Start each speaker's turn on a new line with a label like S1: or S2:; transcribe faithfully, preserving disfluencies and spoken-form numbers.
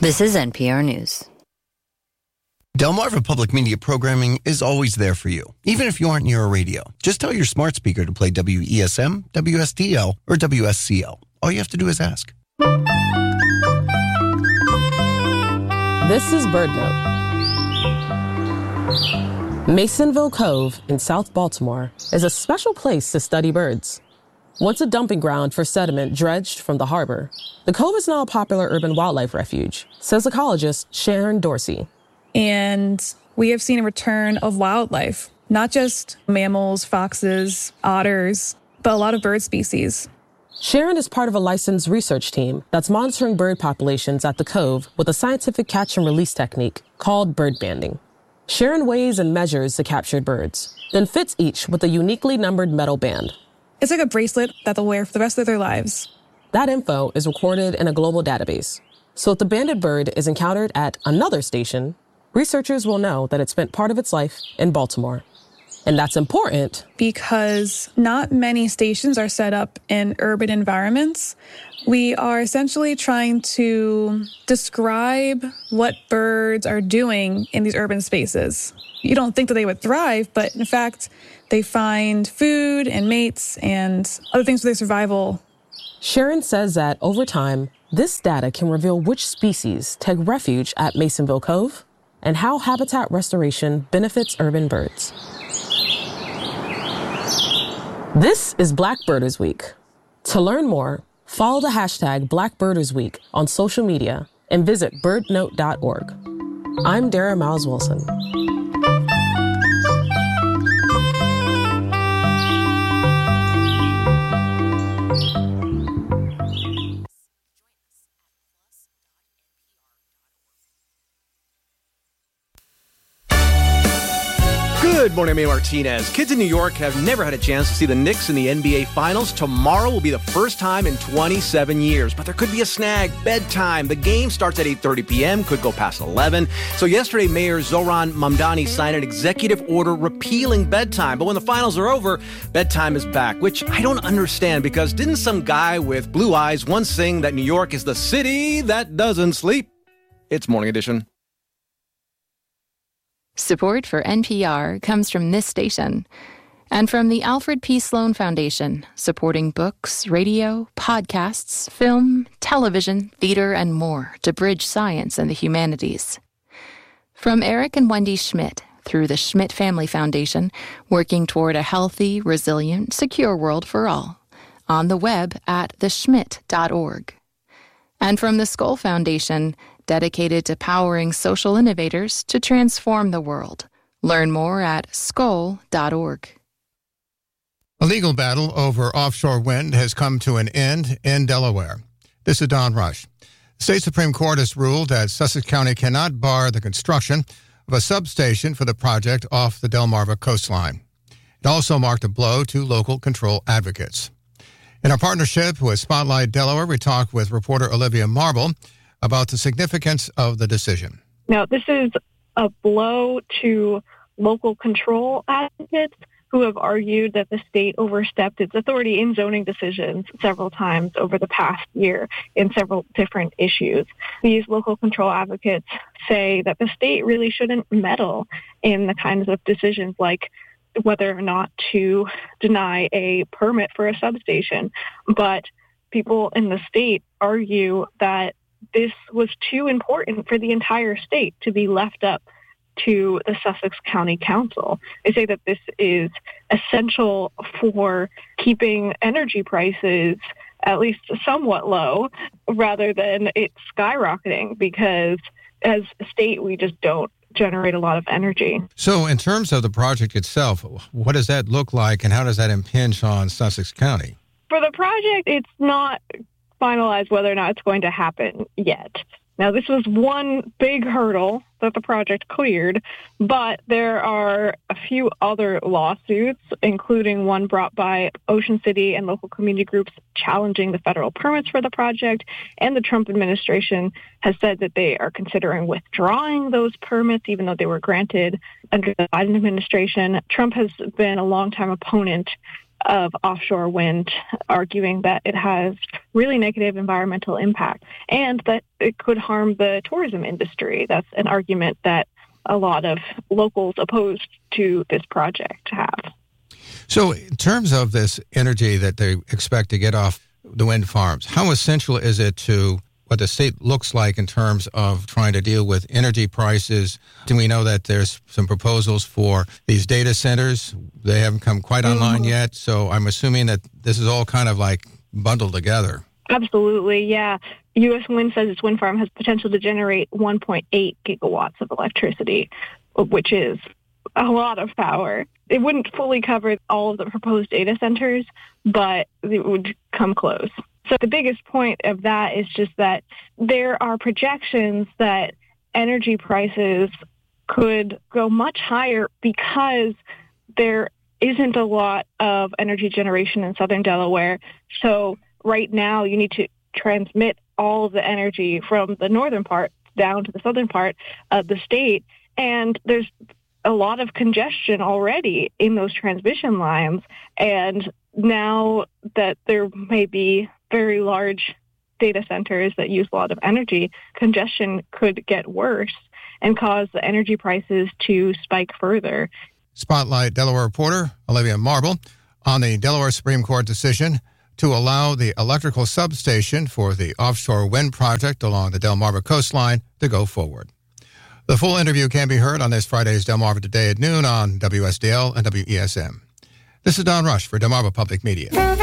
S1: This is N P R News.
S2: Delmarva Public Media programming is always there for you, even if you aren't near a radio. Just tell your smart speaker to play W E S M, W S T L, or W S C L. All you have to do is ask.
S3: This is Bird Note. Masonville Cove in South Baltimore is a special place to study birds. Once a dumping ground for sediment dredged from the harbor, the cove is now a popular urban wildlife refuge, says ecologist Sharon Dorsey.
S4: And we have seen a return of wildlife, not just mammals, foxes, otters, but a lot of bird species.
S3: Sharon is part of a licensed research team that's monitoring bird populations at the cove with a scientific catch and release technique called bird banding. Sharon weighs and measures the captured birds, then fits each with a uniquely numbered metal band.
S4: It's like a bracelet that they'll wear for the rest of their lives.
S3: That info is recorded in a global database. So if the banded bird is encountered at another station, researchers will know that it spent part of its life in Baltimore. And that's important
S4: because not many stations are set up in urban environments. We are essentially trying to describe what birds are doing in these urban spaces. You don't think that they would thrive, but in fact, they find food and mates and other things for their survival.
S3: Sharon says that over time, this data can reveal which species take refuge at Masonville Cove and how habitat restoration benefits urban birds. This is Black Birders Week. To learn more, follow the hashtag Black Birders Week on social media and visit bird note dot org. I'm Dara Miles Wilson.
S5: Good morning, I'm Amy Martinez. Kids in New York have never had a chance to see the Knicks in the N B A Finals. Tomorrow will be the first time in twenty-seven years, but there could be a snag. Bedtime. The game starts at eight thirty p.m., could go past eleven. So yesterday, Mayor Zohran Mamdani signed an executive order repealing bedtime. But when the finals are over, bedtime is back, which I don't understand because didn't some guy with blue eyes once sing that New York is the city that doesn't sleep? It's Morning Edition.
S6: Support for N P R comes from this station and from the Alfred P. Sloan Foundation, supporting books, radio, podcasts, film, television, theater, and more to bridge science and the humanities. From Eric and Wendy Schmidt through the Schmidt Family Foundation, working toward a healthy, resilient, secure world for all. On the web at the schmidt dot org. And from the Skoll Foundation, dedicated to powering social innovators to transform the world. Learn more at skoll dot org.
S7: A legal battle over offshore wind has come to an end in Delaware. This is Don Rush. The state Supreme Court has ruled that Sussex County cannot bar the construction of a substation for the project off the Delmarva coastline. It also marked a blow to local control advocates. In our partnership with Spotlight Delaware, we talked with reporter Olivia Marble about the significance of the decision.
S8: Now, this is a blow to local control advocates who have argued that the state overstepped its authority in zoning decisions several times over the past year in several different issues. These local control advocates say that the state really shouldn't meddle in the kinds of decisions like whether or not to deny a permit for a substation. But people in the state argue that this was too important for the entire state to be left up to the Sussex County Council. They say that this is essential for keeping energy prices at least somewhat low rather than it skyrocketing because as a state, we just don't generate a lot of energy.
S7: So in terms of the project itself, what does that look like and how does that impinge on Sussex County?
S8: For the project, it's not finalized whether or not it's going to happen yet. Now, this was one big hurdle that the project cleared, but there are a few other lawsuits, including one brought by Ocean City and local community groups challenging the federal permits for the project. And the Trump administration has said that they are considering withdrawing those permits, even though they were granted under the Biden administration. Trump has been a longtime opponent of offshore wind, arguing that it has really negative environmental impact, and that it could harm the tourism industry. That's an argument that a lot of locals opposed to this project have.
S7: So in terms of this energy that they expect to get off the wind farms, how essential is it to what the state looks like in terms of trying to deal with energy prices? Do we know that there's some proposals for these data centers? They haven't come quite online mm-hmm. yet, so I'm assuming that this is all kind of like bundled together.
S8: Absolutely, yeah. U S Wind says its wind farm has potential to generate one point eight gigawatts of electricity, which is a lot of power. It wouldn't fully cover all of the proposed data centers, but it would come close. So the biggest point of that is just that there are projections that energy prices could go much higher because there isn't a lot of energy generation in southern Delaware. So right now you need to transmit all of the energy from the northern part down to the southern part of the state. And there's a lot of congestion already in those transmission lines. And now that there may be very large data centers that use a lot of energy, congestion could get worse and cause the energy prices to spike further.
S7: Spotlight Delaware reporter Olivia Marble on the Delaware Supreme Court decision to allow the electrical substation for the offshore wind project along the Delmarva coastline to go forward. The full interview can be heard on this Friday's Delmarva Today at noon on W S D L and W E S M. This is Don Rush for Delmarva Public Media.